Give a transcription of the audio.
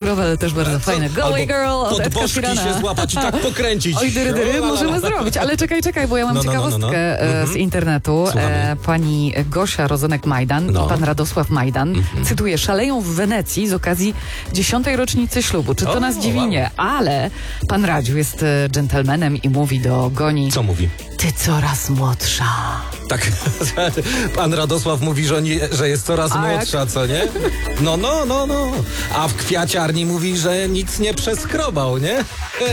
kulturowe, ale też bardzo fajne. Go Away Girl od pod Edka boczki Sheerana. się złapać i tak pokręcić. Oj, dyry, możemy zrobić. Ale czekaj, bo ja mam ciekawostkę z internetu. Pani Gosia Rozenek-Majdan i pan Radosław Majdan, cytuję, szaleją w Wenecji z okazji 10. rocznicy ślubu. Czy to nas dziwi? Nie. Ale pan Radziu jest dżentelmenem i mówi do Goni... Co mówi? Ty coraz młodsza. Tak, pan Radosław mówi, że jest coraz młodsza, co nie? No. A w kwiaciarni mówi, że nic nie przeskrobał, nie?